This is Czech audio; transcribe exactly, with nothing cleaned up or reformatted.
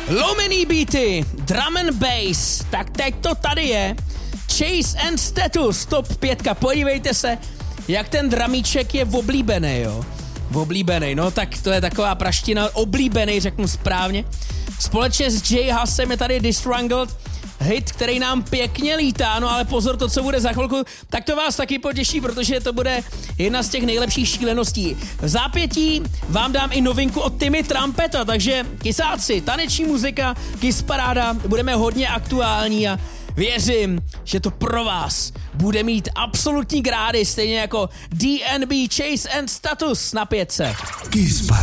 Lomený beaty, drum and bass, tak teď to tady je. Chase and Status, top pětka, podívejte se, jak ten dramíček je oblíbený, jo. Oblíbený, no tak to je taková praština, oblíbený, řeknu správně. Společně s Jay Hussem je tady Distrungled, hit, který nám pěkně lítá, no ale pozor, to, co bude za chvilku, tak to vás taky potěší, protože to bude jedna z těch nejlepších šíleností. V zápětí vám dám i novinku od Timmy Trumpeta, takže kysáci, taneční muzika, Kiss Paráda, budeme hodně aktuální a věřím, že to pro vás bude mít absolutní grády, stejně jako D N B Chase and Status na pětce. Kiss Paráda.